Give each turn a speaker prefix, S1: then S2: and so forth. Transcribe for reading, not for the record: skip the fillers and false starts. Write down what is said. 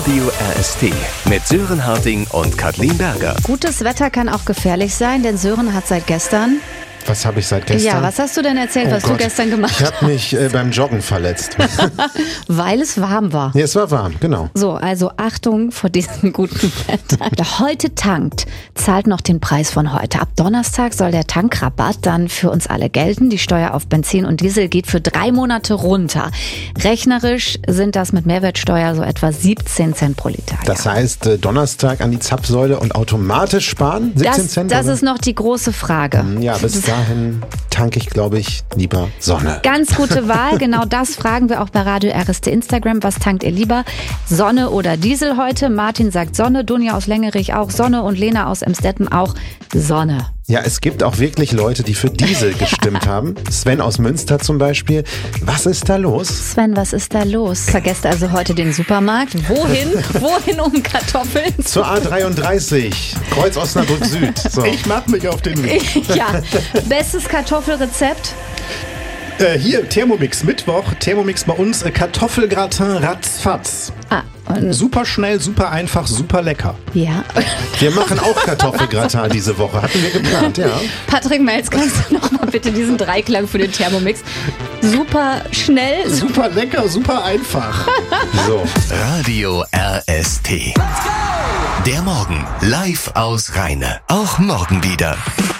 S1: Radio RST mit Sören Harting und Kathleen Berger.
S2: Gutes Wetter kann auch gefährlich sein, denn Sören hat seit gestern...
S3: Was habe ich seit gestern?
S2: Ja, was hast du denn erzählt, was du gestern gemacht hast?
S3: Ich habe mich beim Joggen verletzt.
S2: Weil es warm war.
S3: Ja, es war warm, genau.
S2: So, also Achtung vor diesem guten Wetter. Wer heute tankt, zahlt noch den Preis von heute. Ab Donnerstag soll der Tankrabatt dann für uns alle gelten. Die Steuer auf Benzin und Diesel geht für 3 Monate runter. Rechnerisch sind das mit Mehrwertsteuer so etwa 17 Cent pro Liter.
S3: Das heißt, Donnerstag an die Zapfsäule und automatisch sparen? 17 Cent?
S2: Das ist noch die große Frage.
S3: Ja, bis dahin tanke ich, glaube ich, lieber Sonne.
S2: Ganz gute Wahl, genau das fragen wir auch bei Radio RST Instagram. Was tankt ihr lieber? Sonne oder Diesel heute? Martin sagt Sonne, Dunja aus Längerich auch Sonne und Lena aus Emstetten auch Sonne.
S3: Ja, es gibt auch wirklich Leute, die für Diesel gestimmt haben. Sven aus Münster zum Beispiel. Was ist da los?
S2: Sven, was ist da los? Vergesst also heute den Supermarkt. Wohin? Wohin um Kartoffeln?
S3: Zur A33, Kreuz Osnabrück Süd. So.
S4: Ich mach mich auf den Weg.
S2: Ja, bestes Kartoffelrezept?
S4: Hier, Thermomix Mittwoch. Thermomix bei uns, Kartoffelgratin ratzfatz. Super schnell, super einfach, super lecker.
S2: Ja.
S3: Wir machen auch Kartoffelgratin diese Woche. Hatten wir geplant, ja.
S2: Patrick Melz, kannst du nochmal bitte diesen Dreiklang für den Thermomix? Super schnell.
S4: Super lecker, super einfach.
S3: So.
S1: Radio RST. Der Morgen live aus Rheine. Auch morgen wieder.